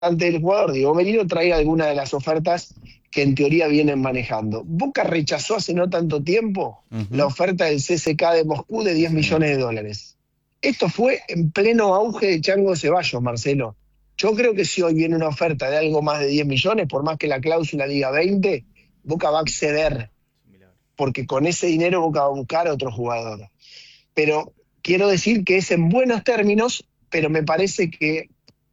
del jugador, Diego Merino, traiga alguna de las ofertas que en teoría vienen manejando. Boca rechazó hace no tanto tiempo la oferta del CSKA de Moscú de 10 millones de dólares. Esto fue en pleno auge de Chango Ceballos, Marcelo. Yo creo que si hoy viene una oferta de algo más de 10 millones, por más que la cláusula diga 20, Boca va a acceder, porque con ese dinero Boca va a buscar a otro jugador. Pero quiero decir que es en buenos términos, pero me parece que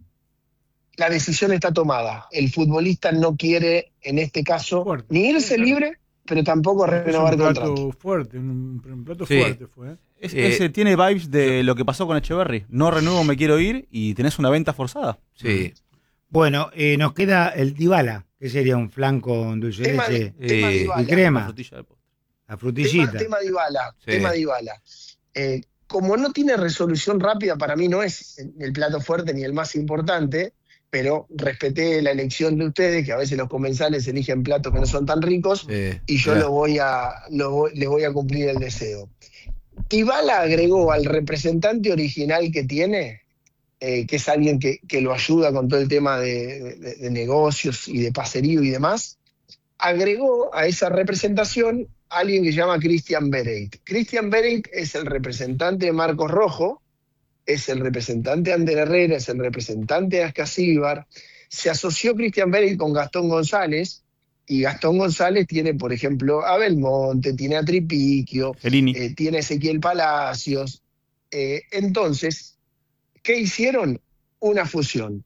la decisión está tomada. El futbolista no quiere, en este caso, Fuerte. ni irse libre, pero tampoco renovar contrato. Fuerte, un plato Sí. fuerte fue. Ese tiene vibes de lo que pasó con Echeverry. No renuevo, me quiero ir, y tenés una venta forzada. Sí. Bueno, nos queda el Dybala, que sería un flanco con dulce de leche Tema y Dybala. crema, Frutilla de postre. la frutillita. Tema Dybala. Sí. Tema Dybala. Como no tiene resolución rápida, para mí no es el plato fuerte ni el más importante, pero respeté la elección de ustedes, que a veces los comensales eligen platos que no son tan ricos, y yo claro. les voy a cumplir el deseo. Dybala agregó al representante original que tiene, que es alguien que lo ayuda con todo el tema de negocios y de paserío y demás, agregó a esa representación a alguien que se llama Christian Bereit. Christian Bereit es el representante de Marcos Rojo, es el representante de Ander Herrera, es el representante de Ascasíbar. Se asoció Christian Bereit con Gastón González, y Gastón González tiene, por ejemplo, a Belmonte, tiene a Tripiquio, tiene a Ezequiel Palacios. Entonces, ¿qué hicieron? Una fusión.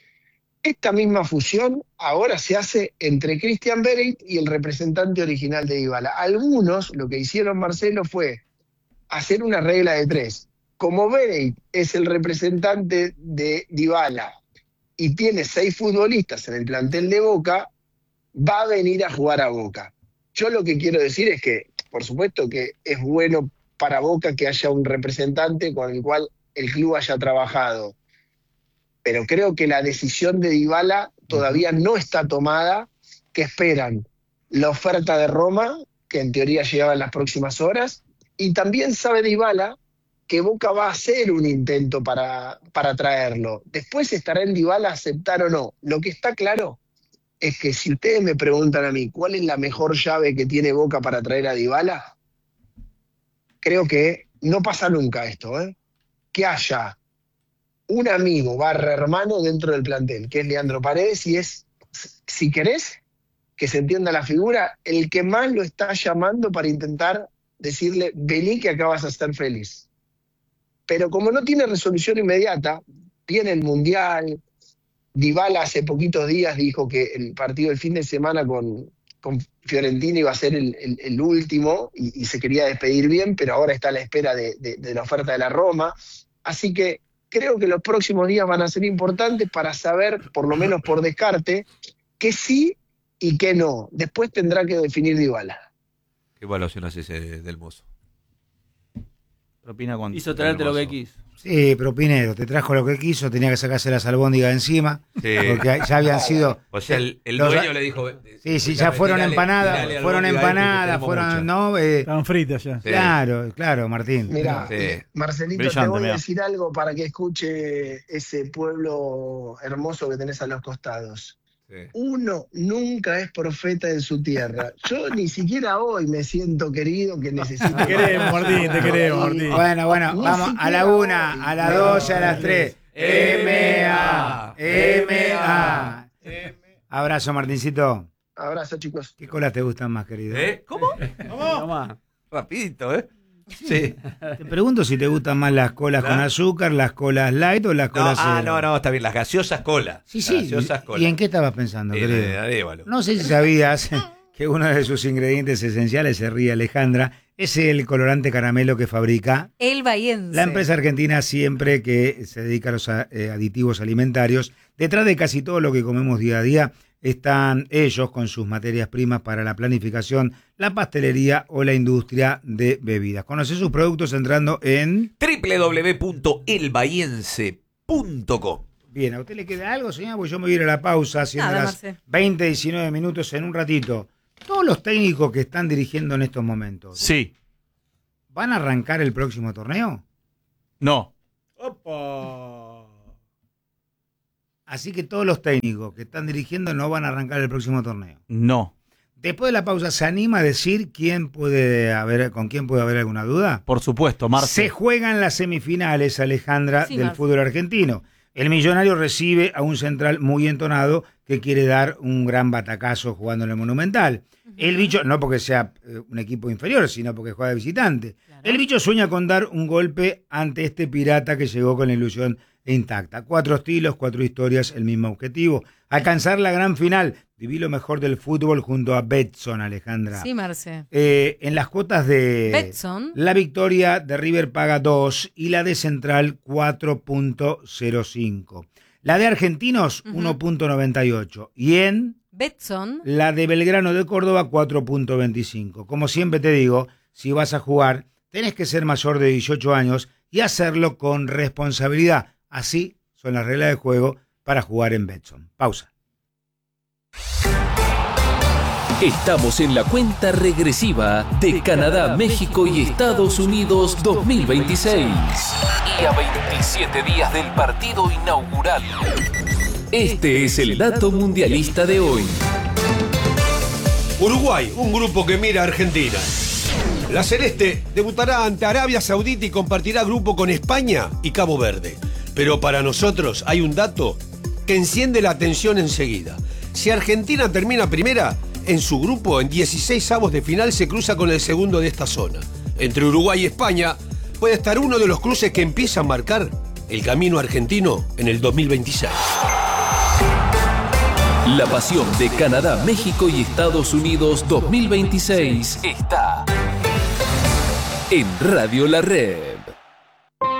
Esta misma fusión ahora se hace entre Christian Bereit y el representante original de Dybala. Algunos lo que hicieron, Marcelo, fue hacer una regla de 3. Como Bereit es el representante de Dybala y tiene 6 futbolistas en el plantel de Boca, va a venir a jugar a Boca. Yo lo que quiero decir es que, por supuesto que es bueno para Boca que haya un representante con el cual el club haya trabajado, pero creo que la decisión de Dybala todavía no está tomada, que esperan la oferta de Roma, que en teoría llegaba en las próximas horas, y también sabe Dybala que Boca va a hacer un intento para traerlo. Después estará en Dybala aceptar o no. Lo que está claro es que si ustedes me preguntan a mí cuál es la mejor llave que tiene Boca para traer a Dybala, creo que no pasa nunca esto, que haya un amigo barra hermano dentro del plantel, que es Leandro Paredes, y es, si querés, que se entienda la figura, el que más lo está llamando para intentar decirle, vení que acá vas a ser feliz. Pero como no tiene resolución inmediata, viene el Mundial. Dybala hace poquitos días dijo que el partido del fin de semana con Fiorentina iba a ser el último y se quería despedir bien, pero ahora está a la espera de la oferta de la Roma. Así que creo que los próximos días van a ser importantes para saber, por lo menos por descarte, que sí y que no. Después tendrá que definir Dybala. ¿Qué evaluación hace ese del mozo? Propina cuando hizo traerte lo que quiso. Sí, propinero, te trajo lo que quiso, tenía que sacarse las albóndigas encima, Sí. porque ya habían sido... O sea, el los- dueño le dijo... Sí, ya fueron empanadas, ¿no? Estaban fritas ya. Sí. Claro, Martín. Mirá, Sí. Marcelito, te Brillante, voy a mirá. decir algo para que escuche ese pueblo hermoso que tenés a los costados. Sí. Uno nunca es profeta en su tierra. Yo ni siquiera hoy me siento querido, que necesito... Te queremos, Martín, te queremos, Martín. Bueno, Ni vamos a la siquiera 1, hoy. a la 2 y a las 3. M.A. Abrazo, Martincito. Abrazo, chicos. ¿Qué colas te gustan más, querido? ¿Cómo? Tomá. Rapidito, Sí. Te pregunto si te gustan más las colas con azúcar, las colas light o las colas... No, está bien. Las gaseosas colas. Sí. Gaseosas colas. ¿Y en qué estabas pensando, querido? Arévalo. No sé si sabías que uno de sus ingredientes esenciales, se ríe Alejandra, es el colorante caramelo que fabrica El Bahiense. la empresa argentina, siempre que se dedica a los aditivos alimentarios. Detrás de casi todo lo que comemos día a día están ellos con sus materias primas para la planificación, la pastelería o la industria de bebidas. Conoce sus productos entrando en... www.elbahiense.com. Bien, ¿a usted le queda algo, señora? Pues yo me voy a ir a la pausa, siendo Nada, las Marce. 20, 19 minutos en un ratito. Todos los técnicos que están dirigiendo en estos momentos, Sí. ¿van a arrancar el próximo torneo? No. Opa. Así que todos los técnicos que están dirigiendo no van a arrancar el próximo torneo. No. Después de la pausa, ¿se anima a decir con quién puede haber alguna duda? Por supuesto, Marce. Se juegan las semifinales, Alejandra, Sí, del Marce. fútbol argentino. El Millonario recibe a un central muy entonado que quiere dar un gran batacazo jugando en el Monumental. El Bicho, no porque sea un equipo inferior, sino porque juega de visitante. Claro. El Bicho sueña con dar un golpe ante este Pirata que llegó con la ilusión intacta. 4 estilos, 4 historias, el mismo objetivo. Alcanzar la gran final. Viví lo mejor del fútbol junto a Betson, Alejandra. Sí, Marce. En las cuotas de Betson. la victoria de River paga 2 y la de Central 4.05. La de Argentinos 1.98 y en Betson. la de Belgrano de Córdoba 4.25. Como siempre te digo, si vas a jugar tenés que ser mayor de 18 años y hacerlo con responsabilidad. Así son las reglas de juego para jugar en Betson. Pausa. Estamos en la cuenta regresiva de Canadá, México y Estados Unidos 2026. Y a 27 días del partido inaugural. Este es el dato mundialista de hoy. Uruguay, un grupo que mira a Argentina. La Celeste debutará ante Arabia Saudita y compartirá grupo con España y Cabo Verde. Pero para nosotros hay un dato que enciende la atención enseguida. Si Argentina termina primera, en su grupo, en 16avos de final, se cruza con el segundo de esta zona. Entre Uruguay y España puede estar uno de los cruces que empieza a marcar el camino argentino en el 2026. La pasión de Canadá, México y Estados Unidos 2026 está en Radio La Red.